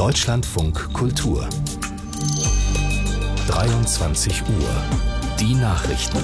Deutschlandfunk Kultur 23 Uhr. Die Nachrichten.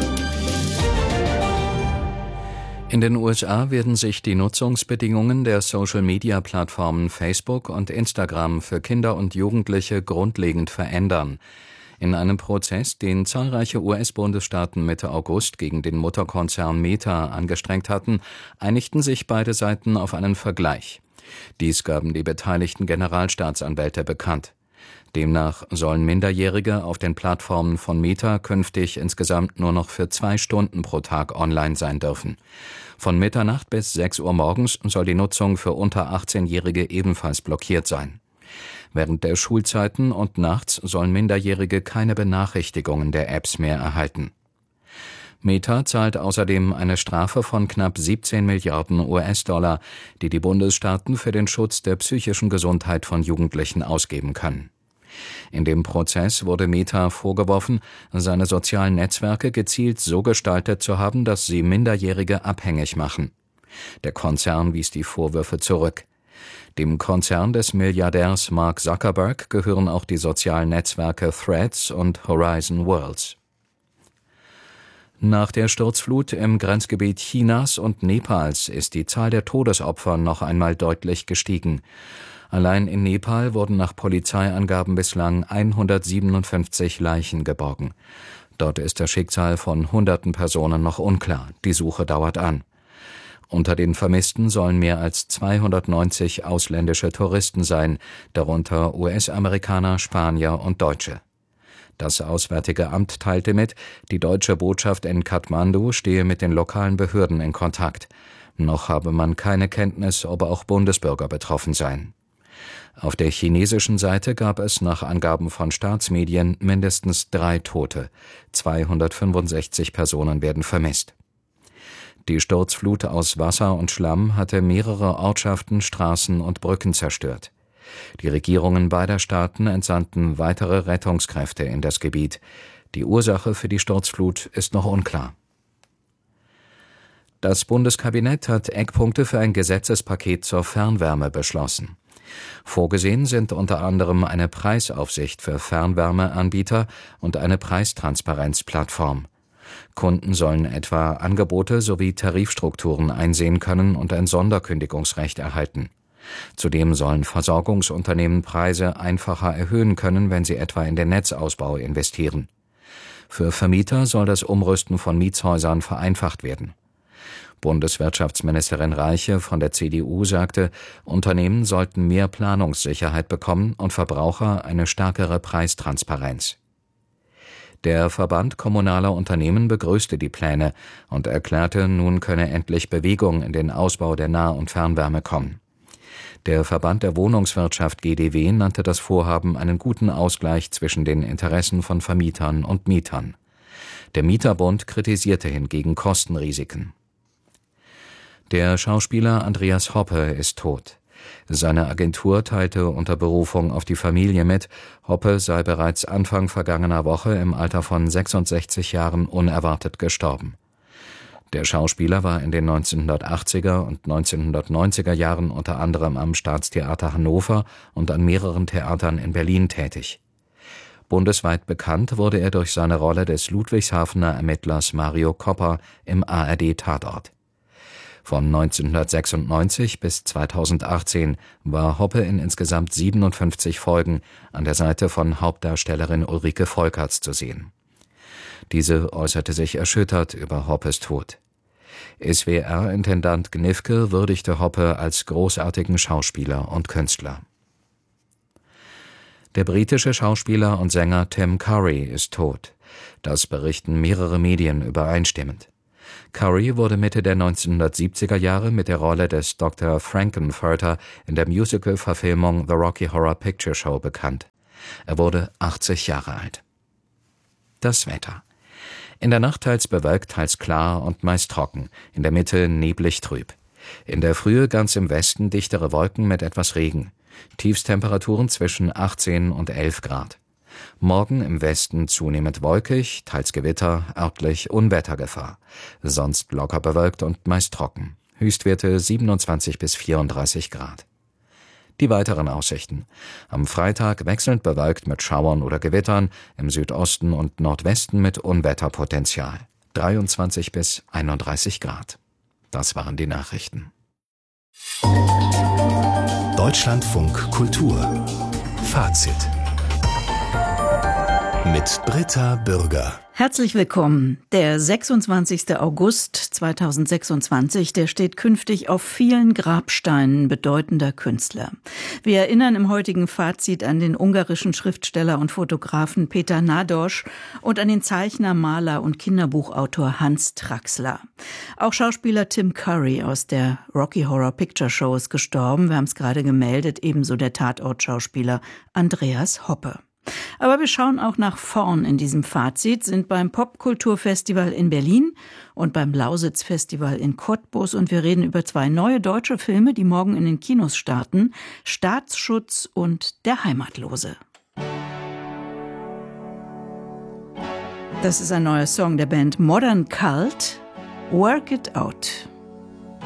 In den USA werden sich die Nutzungsbedingungen der Social-Media-Plattformen Facebook und Instagram für Kinder und Jugendliche grundlegend verändern. In einem Prozess, den zahlreiche US-Bundesstaaten Mitte August gegen den Mutterkonzern Meta angestrengt hatten, einigten sich beide Seiten auf einen Vergleich. Dies gaben die beteiligten Generalstaatsanwälte bekannt. Demnach sollen Minderjährige auf den Plattformen von Meta künftig insgesamt nur noch für 2 Stunden pro Tag online sein dürfen. Von Mitternacht bis 6 Uhr morgens soll die Nutzung für unter 18-Jährige ebenfalls blockiert sein. Während der Schulzeiten und nachts sollen Minderjährige keine Benachrichtigungen der Apps mehr erhalten. Meta zahlt außerdem eine Strafe von knapp 17 Milliarden US-Dollar, die die Bundesstaaten für den Schutz der psychischen Gesundheit von Jugendlichen ausgeben können. In dem Prozess wurde Meta vorgeworfen, seine sozialen Netzwerke gezielt so gestaltet zu haben, dass sie Minderjährige abhängig machen. Der Konzern wies die Vorwürfe zurück. Dem Konzern des Milliardärs Mark Zuckerberg gehören auch die sozialen Netzwerke Threads und Horizon Worlds. Nach der Sturzflut im Grenzgebiet Chinas und Nepals ist die Zahl der Todesopfer noch einmal deutlich gestiegen. Allein in Nepal wurden nach Polizeiangaben bislang 157 Leichen geborgen. Dort ist das Schicksal von hunderten Personen noch unklar. Die Suche dauert an. Unter den Vermissten sollen mehr als 290 ausländische Touristen sein, darunter US-Amerikaner, Spanier und Deutsche. Das Auswärtige Amt teilte mit, die deutsche Botschaft in Kathmandu stehe mit den lokalen Behörden in Kontakt. Noch habe man keine Kenntnis, ob auch Bundesbürger betroffen seien. Auf der chinesischen Seite gab es nach Angaben von Staatsmedien mindestens 3 Tote. 265 Personen werden vermisst. Die Sturzflut aus Wasser und Schlamm hatte mehrere Ortschaften, Straßen und Brücken zerstört. Die Regierungen beider Staaten entsandten weitere Rettungskräfte in das Gebiet. Die Ursache für die Sturzflut ist noch unklar. Das Bundeskabinett hat Eckpunkte für ein Gesetzespaket zur Fernwärme beschlossen. Vorgesehen sind unter anderem eine Preisaufsicht für Fernwärmeanbieter und eine Preistransparenzplattform. Kunden sollen etwa Angebote sowie Tarifstrukturen einsehen können und ein Sonderkündigungsrecht erhalten. Zudem sollen Versorgungsunternehmen Preise einfacher erhöhen können, wenn sie etwa in den Netzausbau investieren. Für Vermieter soll das Umrüsten von Mietshäusern vereinfacht werden. Bundeswirtschaftsministerin Reiche von der CDU sagte, Unternehmen sollten mehr Planungssicherheit bekommen und Verbraucher eine stärkere Preistransparenz. Der Verband kommunaler Unternehmen begrüßte die Pläne und erklärte, nun könne endlich Bewegung in den Ausbau der Nah- und Fernwärme kommen. Der Verband der Wohnungswirtschaft GdW nannte das Vorhaben einen guten Ausgleich zwischen den Interessen von Vermietern und Mietern. Der Mieterbund kritisierte hingegen Kostenrisiken. Der Schauspieler Andreas Hoppe ist tot. Seine Agentur teilte unter Berufung auf die Familie mit, Hoppe sei bereits Anfang vergangener Woche im Alter von 66 Jahren unerwartet gestorben. Der Schauspieler war in den 1980er und 1990er Jahren unter anderem am Staatstheater Hannover und an mehreren Theatern in Berlin tätig. Bundesweit bekannt wurde er durch seine Rolle des Ludwigshafener Ermittlers Mario Kopper im ARD-Tatort. Von 1996 bis 2018 war Hoppe in insgesamt 57 Folgen an der Seite von Hauptdarstellerin Ulrike Volkerts zu sehen. Diese äußerte sich erschüttert über Hoppes Tod. SWR-Intendant Gnifke würdigte Hoppe als großartigen Schauspieler und Künstler. Der britische Schauspieler und Sänger Tim Curry ist tot. Das berichten mehrere Medien übereinstimmend. Curry wurde Mitte der 1970er Jahre mit der Rolle des Dr. Frankenfurter in der Musical-Verfilmung The Rocky Horror Picture Show bekannt. Er wurde 80 Jahre alt. Das Wetter. In der Nacht teils bewölkt, teils klar und meist trocken, in der Mitte neblig trüb. In der Frühe ganz im Westen dichtere Wolken mit etwas Regen. Tiefstemperaturen zwischen 18 und 11 Grad. Morgen im Westen zunehmend wolkig, teils Gewitter, örtlich Unwettergefahr. Sonst locker bewölkt und meist trocken. Höchstwerte 27 bis 34 Grad. Die weiteren Aussichten: Am Freitag wechselnd bewölkt mit Schauern oder Gewittern, im Südosten und Nordwesten mit Unwetterpotenzial. 23 bis 31 Grad. Das waren die Nachrichten. Deutschlandfunk Kultur. Fazit. Mit Britta Bürger. Herzlich willkommen. Der 26. August 2026, der steht künftig auf vielen Grabsteinen bedeutender Künstler. Wir erinnern im heutigen Fazit an den ungarischen Schriftsteller und Fotografen Péter Nádas und an den Zeichner, Maler und Kinderbuchautor Hans Traxler. Auch Schauspieler Tim Curry aus der Rocky Horror Picture Show ist gestorben. Wir haben es gerade gemeldet, ebenso der Tatort-Schauspieler Andreas Hoppe. Aber wir schauen auch nach vorn in diesem Fazit, sind beim Popkulturfestival in Berlin und beim Lausitz-Festival in Cottbus und wir reden über 2 neue deutsche Filme, die morgen in den Kinos starten: Staatsschutz und Der Heimatlose. Das ist ein neuer Song der Band Modern Cult, Work It Out.